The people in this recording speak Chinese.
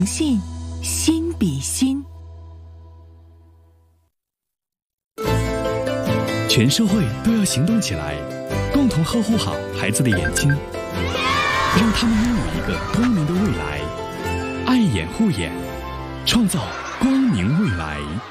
信，心比心。 全社会都要行动起来，共同呵护好孩子的眼睛，让他们拥有一个光明的未来。爱眼护眼，创造光明未来。